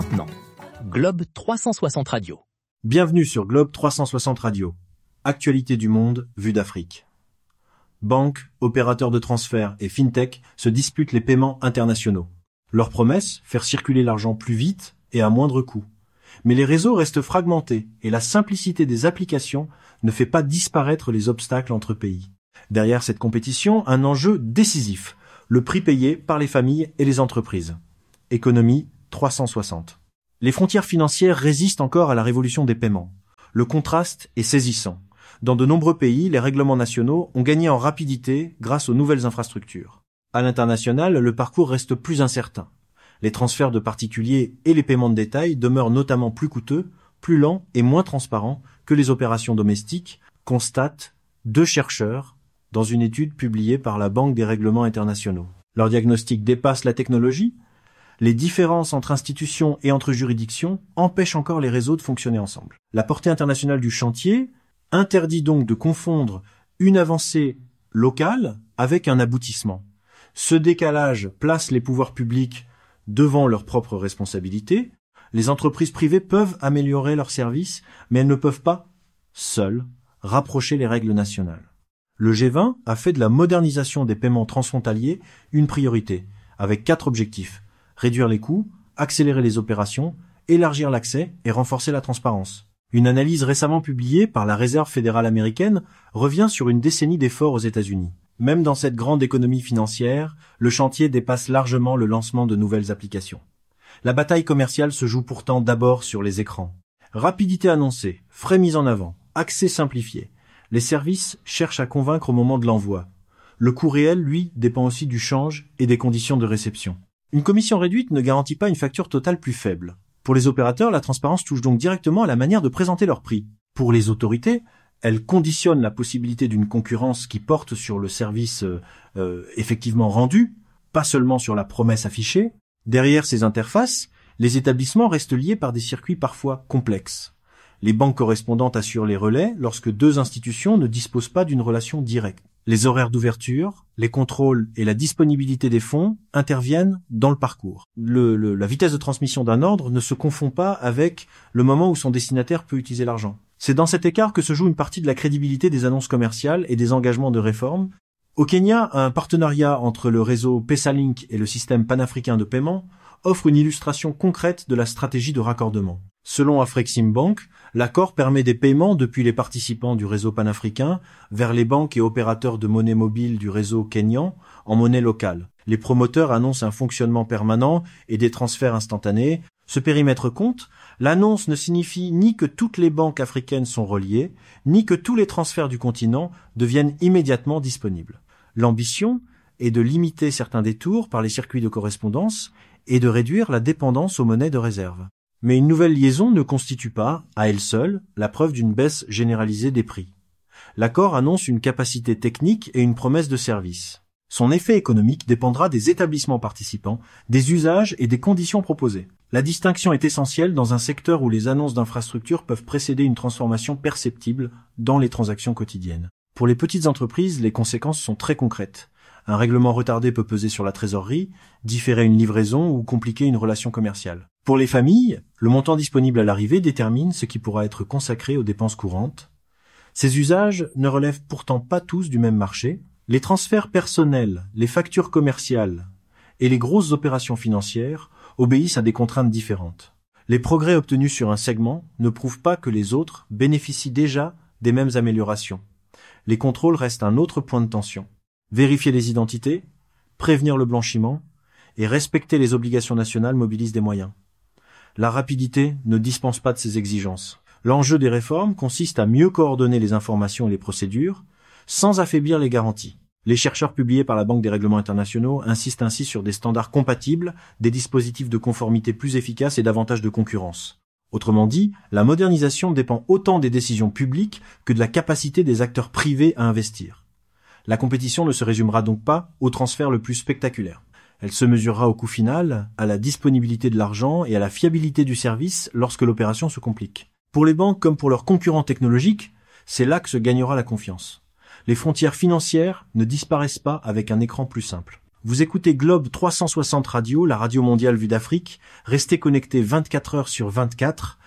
maintenant. Globe 360 Radio. Bienvenue sur Globe 360 Radio. Actualité du monde, vue d'Afrique. Banques, opérateurs de transfert et fintech se disputent les paiements internationaux. Leur promesse, faire circuler l'argent plus vite et à moindre coût. Mais les réseaux restent fragmentés et la simplicité des applications ne fait pas disparaître les obstacles entre pays. Derrière cette compétition, un enjeu décisif, le prix payé par les familles et les entreprises. Économie 360. Les frontières financières résistent encore à la révolution des paiements. Le contraste est saisissant. Dans de nombreux pays, les règlements nationaux ont gagné en rapidité grâce aux nouvelles infrastructures. À l'international, le parcours reste plus incertain. Les transferts de particuliers et les paiements de détail demeurent notamment plus coûteux, plus lents et moins transparents que les opérations domestiques, constatent 2 chercheurs dans une étude publiée par la Banque des règlements internationaux. Leur diagnostic dépasse la technologie. Les différences entre institutions et entre juridictions empêchent encore les réseaux de fonctionner ensemble. La portée internationale du chantier interdit donc de confondre une avancée locale avec un aboutissement. Ce décalage place les pouvoirs publics devant leurs propres responsabilités. Les entreprises privées peuvent améliorer leurs services, mais elles ne peuvent pas, seules, rapprocher les règles nationales. Le G20 a fait de la modernisation des paiements transfrontaliers une priorité, avec 4 objectifs. Réduire les coûts, accélérer les opérations, élargir l'accès et renforcer la transparence. Une analyse récemment publiée par la Réserve fédérale américaine revient sur une décennie d'efforts aux États-Unis. Même dans cette grande économie financière, le chantier dépasse largement le lancement de nouvelles applications. La bataille commerciale se joue pourtant d'abord sur les écrans. Rapidité annoncée, frais mis en avant, accès simplifié. Les services cherchent à convaincre au moment de l'envoi. Le coût réel, lui, dépend aussi du change et des conditions de réception. Une commission réduite ne garantit pas une facture totale plus faible. Pour les opérateurs, la transparence touche donc directement à la manière de présenter leur prix. Pour les autorités, elle conditionne la possibilité d'une concurrence qui porte sur le service effectivement rendu, pas seulement sur la promesse affichée. Derrière ces interfaces, les établissements restent liés par des circuits parfois complexes. Les banques correspondantes assurent les relais lorsque 2 institutions ne disposent pas d'une relation directe. Les horaires d'ouverture, les contrôles et la disponibilité des fonds interviennent dans le parcours. La vitesse de transmission d'un ordre ne se confond pas avec le moment où son destinataire peut utiliser l'argent. C'est dans cet écart que se joue une partie de la crédibilité des annonces commerciales et des engagements de réforme. Au Kenya, un partenariat entre le réseau Pesalink et le système panafricain de paiement offre une illustration concrète de la stratégie de raccordement. Selon Afreximbank, l'accord permet des paiements depuis les participants du réseau panafricain vers les banques et opérateurs de monnaie mobile du réseau kényan en monnaie locale. Les promoteurs annoncent un fonctionnement permanent et des transferts instantanés. Ce périmètre compte, l'annonce ne signifie ni que toutes les banques africaines sont reliées, ni que tous les transferts du continent deviennent immédiatement disponibles. L'ambition est de limiter certains détours par les circuits de correspondance et de réduire la dépendance aux monnaies de réserve. Mais une nouvelle liaison ne constitue pas, à elle seule, la preuve d'une baisse généralisée des prix. L'accord annonce une capacité technique et une promesse de service. Son effet économique dépendra des établissements participants, des usages et des conditions proposées. La distinction est essentielle dans un secteur où les annonces d'infrastructures peuvent précéder une transformation perceptible dans les transactions quotidiennes. Pour les petites entreprises, les conséquences sont très concrètes. Un règlement retardé peut peser sur la trésorerie, différer une livraison ou compliquer une relation commerciale. Pour les familles, le montant disponible à l'arrivée détermine ce qui pourra être consacré aux dépenses courantes. Ces usages ne relèvent pourtant pas tous du même marché. Les transferts personnels, les factures commerciales et les grosses opérations financières obéissent à des contraintes différentes. Les progrès obtenus sur un segment ne prouvent pas que les autres bénéficient déjà des mêmes améliorations. Les contrôles restent un autre point de tension. Vérifier les identités, prévenir le blanchiment et respecter les obligations nationales mobilisent des moyens. La rapidité ne dispense pas de ces exigences. L'enjeu des réformes consiste à mieux coordonner les informations et les procédures sans affaiblir les garanties. Les chercheurs publiés par la Banque des règlements internationaux insistent ainsi sur des standards compatibles, des dispositifs de conformité plus efficaces et davantage de concurrence. Autrement dit, la modernisation dépend autant des décisions publiques que de la capacité des acteurs privés à investir. La compétition ne se résumera donc pas au transfert le plus spectaculaire. Elle se mesurera au coût final, à la disponibilité de l'argent et à la fiabilité du service lorsque l'opération se complique. Pour les banques comme pour leurs concurrents technologiques, c'est là que se gagnera la confiance. Les frontières financières ne disparaissent pas avec un écran plus simple. Vous écoutez Globe 360 Radio, la radio mondiale vue d'Afrique. Restez connectés 24 heures sur 24